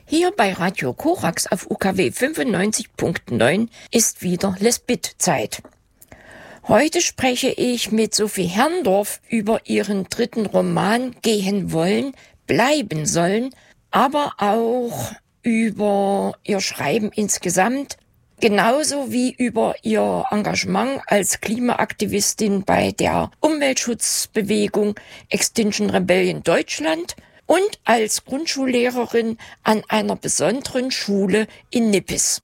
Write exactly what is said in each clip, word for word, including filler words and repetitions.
Hier bei Radio Korax auf U K W fünfundneunzig Punkt neun ist wieder Lesbit-Zeit. Heute spreche ich mit Sophie Herrndorf über ihren dritten Roman Gehen wollen, bleiben sollen, aber auch über ihr Schreiben insgesamt, genauso wie über ihr Engagement als Klimaaktivistin bei der Umweltschutzbewegung Extinction Rebellion Deutschland und als Grundschullehrerin an einer besonderen Schule in Nippes.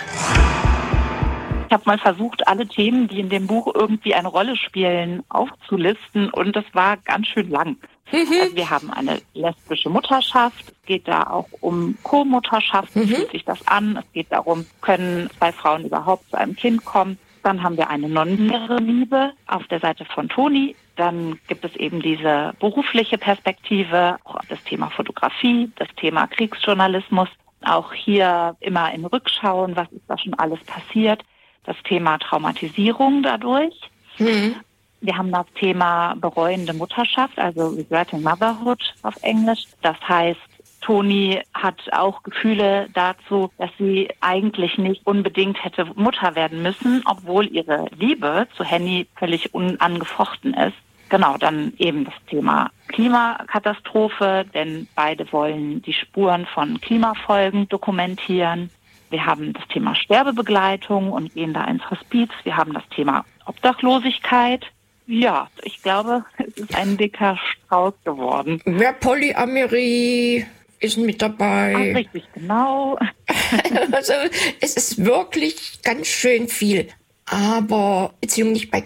Ich habe mal versucht, alle Themen, die in dem Buch irgendwie eine Rolle spielen, aufzulisten, und das war ganz schön lang. Mhm. Also wir haben eine lesbische Mutterschaft, es geht da auch um Co-Mutterschaft, wie mhm. fühlt sich das an? Es geht darum, können zwei Frauen überhaupt zu einem Kind kommen? Dann haben wir eine non-binäre Liebe auf der Seite von Toni. Dann gibt es eben diese berufliche Perspektive, auch das Thema Fotografie, das Thema Kriegsjournalismus. Auch hier immer in Rückschauen, was ist da schon alles passiert. Das Thema Traumatisierung dadurch. Mhm. Wir haben das Thema bereuende Mutterschaft, also Regretting Motherhood auf Englisch. Das heißt, Toni hat auch Gefühle dazu, dass sie eigentlich nicht unbedingt hätte Mutter werden müssen, obwohl ihre Liebe zu Henny völlig unangefochten ist. Genau, dann eben das Thema Klimakatastrophe, denn beide wollen die Spuren von Klimafolgen dokumentieren. Wir haben das Thema Sterbebegleitung und gehen da ins Hospiz. Wir haben das Thema Obdachlosigkeit. Ja, ich glaube, es ist ein dicker Strauß geworden. Ja, Polyamorie ist mit dabei. Ach, richtig, genau. Also es ist wirklich ganz schön viel. Aber Beziehung nicht bei